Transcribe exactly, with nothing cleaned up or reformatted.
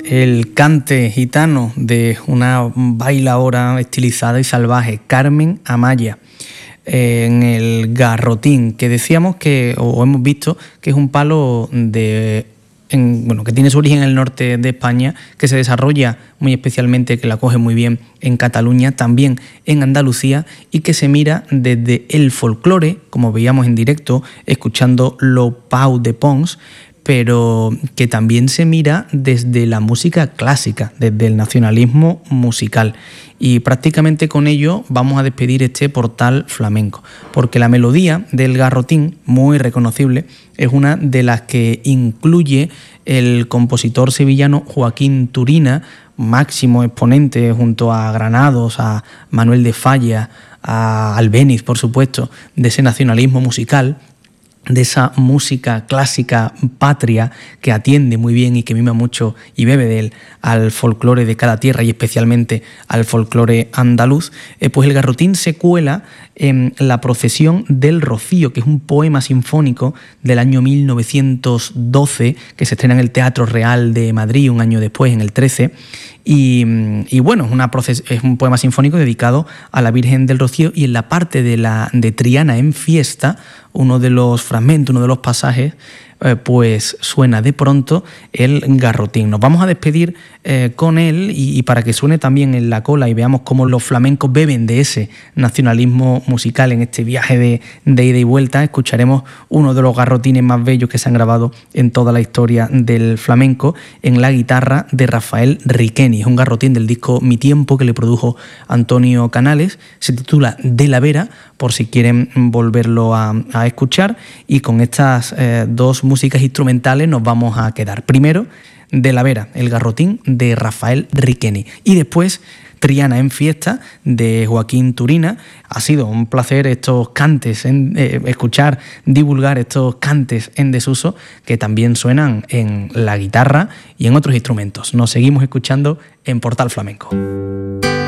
el cante gitano de una bailaora estilizada y salvaje, Carmen Amaya, en el garrotín, que decíamos que, o hemos visto, que es un palo de, en, bueno, que tiene su origen en el norte de España, que se desarrolla muy especialmente, que la coge muy bien en Cataluña, también en Andalucía, y que se mira desde el folclore, como veíamos en directo, escuchando Lo Pau de Pons, pero que también se mira desde la música clásica, desde el nacionalismo musical. Y prácticamente con ello vamos a despedir este portal flamenco, porque la melodía del garrotín, muy reconocible, es una de las que incluye el compositor sevillano Joaquín Turina, máximo exponente junto a Granados, a Manuel de Falla, a Albéniz, por supuesto, de ese nacionalismo musical, de esa música clásica patria que atiende muy bien y que mima mucho y bebe de él al folclore de cada tierra y especialmente al folclore andaluz, eh, pues el garrotín se cuela en la procesión del Rocío, que es un poema sinfónico del año mil novecientos doce que se estrena en el Teatro Real de Madrid un año después, en el trece, y, y bueno, es, una proces- es un poema sinfónico dedicado a la Virgen del Rocío, y en la parte de, la, de Triana en fiesta, uno de los fragmentos, uno de los pasajes, eh, pues suena de pronto el garrotín. Nos vamos a despedir eh, con él y, y para que suene también en la cola y veamos cómo los flamencos beben de ese nacionalismo musical en este viaje de, de ida y vuelta, escucharemos uno de los garrotines más bellos que se han grabado en toda la historia del flamenco en la guitarra de Rafael Riqueni. Es un garrotín del disco Mi Tiempo que le produjo Antonio Canales, se titula De la Vera, por si quieren volverlo a, a escuchar, y con estas eh, dos músicas instrumentales nos vamos a quedar. Primero, De la Vera, el garrotín de Rafael Riqueni, y después Triana en fiesta de Joaquín Turina. Ha sido un placer estos cantes, en, eh, escuchar, divulgar estos cantes en desuso que también suenan en la guitarra y en otros instrumentos. Nos seguimos escuchando en Portal Flamenco.